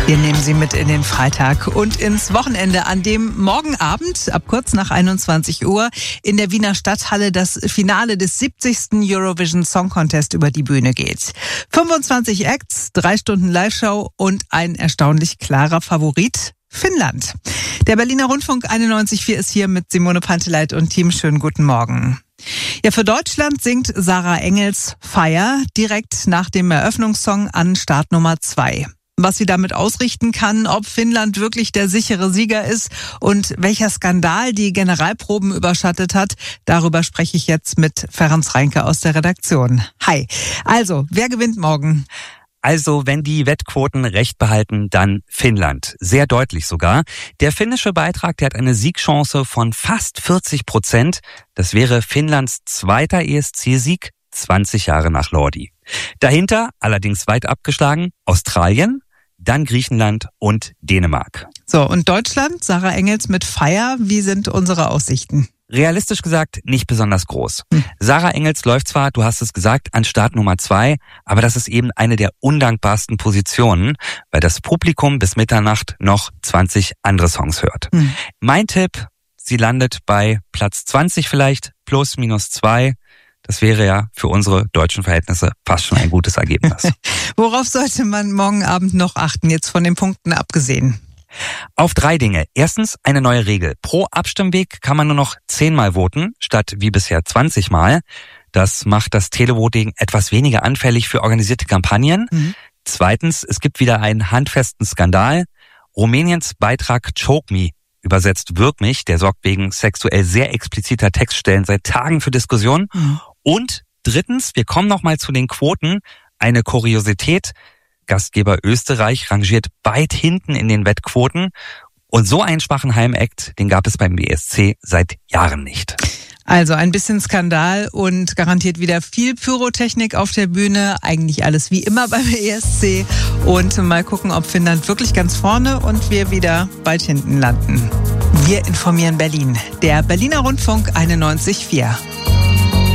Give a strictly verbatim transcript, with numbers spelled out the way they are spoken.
Wir nehmen Sie mit in den Freitag und ins Wochenende, an dem morgen Abend ab kurz nach einundzwanzig Uhr in der Wiener Stadthalle das Finale des siebzigsten Eurovision Song Contest über die Bühne geht. fünfundzwanzig Acts, drei Stunden Live-Show und ein erstaunlich klarer Favorit: Finnland. Der Berliner Rundfunk einundneunzig Komma vier ist hier mit Simone Panteleit und Team. Schönen guten Morgen. Ja, für Deutschland singt Sarah Engels Fire direkt nach dem Eröffnungssong an Startnummer zwei. Was sie damit ausrichten kann, ob Finnland wirklich der sichere Sieger ist und welcher Skandal die Generalproben überschattet hat, darüber spreche ich jetzt mit Ferenc Reinke aus der Redaktion. Hi. Also, wer gewinnt morgen? Also, wenn die Wettquoten recht behalten, dann Finnland. Sehr deutlich sogar. Der finnische Beitrag, der hat eine Siegchance von fast vierzig Prozent. Das wäre Finnlands zweiter E S C-Sieg, zwanzig Jahre nach Lordi. Dahinter, allerdings weit abgeschlagen, Australien, dann Griechenland und Dänemark. So, und Deutschland, Sarah Engels mit Fire, wie sind unsere Aussichten? Realistisch gesagt nicht besonders groß. Hm. Sarah Engels läuft zwar, du hast es gesagt, an Start Nummer zwei, aber das ist eben eine der undankbarsten Positionen, weil das Publikum bis Mitternacht noch zwanzig andere Songs hört. Hm. Mein Tipp, sie landet bei Platz zwanzig vielleicht, plus minus zwei. Das wäre ja für unsere deutschen Verhältnisse fast schon ein gutes Ergebnis. Worauf sollte man morgen Abend noch achten, jetzt von den Punkten abgesehen? Auf drei Dinge. Erstens eine neue Regel. Pro Abstimmweg kann man nur noch zehnmal voten, statt wie bisher zwanzig Mal. Das macht das Televoting etwas weniger anfällig für organisierte Kampagnen. Mhm. Zweitens, es gibt wieder einen handfesten Skandal. Rumäniens Beitrag Choke Me, übersetzt Wirk mich, der sorgt wegen sexuell sehr expliziter Textstellen seit Tagen für Diskussionen. Mhm. Und drittens, wir kommen nochmal zu den Quoten. Eine Kuriosität: Gastgeber Österreich rangiert weit hinten in den Wettquoten. Und so einen schwachen Heimakt, den gab es beim E S C seit Jahren nicht. Also ein bisschen Skandal und garantiert wieder viel Pyrotechnik auf der Bühne. Eigentlich alles wie immer beim E S C. Und mal gucken, ob Finnland wirklich ganz vorne und wir wieder bald hinten landen. Wir informieren Berlin. Der Berliner Rundfunk einundneunzig Komma vier.